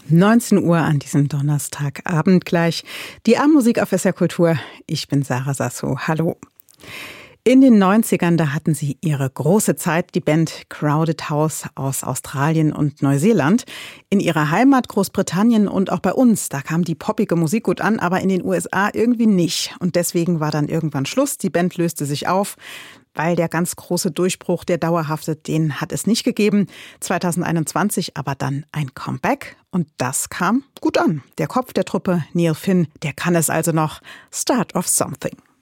19 Uhr an diesem Donnerstagabend gleich. Die Abendmusik auf SR Kultur. Ich bin Sarah Sasso. Hallo. In den 90ern, da hatten sie ihre große Zeit, die Band Crowded House aus Australien und Neuseeland. In ihrer Heimat Großbritannien und auch bei uns, da kam die poppige Musik gut an, aber in den USA irgendwie nicht. Und deswegen war dann irgendwann Schluss, die Band löste sich auf, weil der ganz große Durchbruch, der dauerhafte, den hat es nicht gegeben. 2021 aber dann ein Comeback und das kam gut an. Der Kopf der Truppe, Neil Finn, der kann es also noch. Start of Something.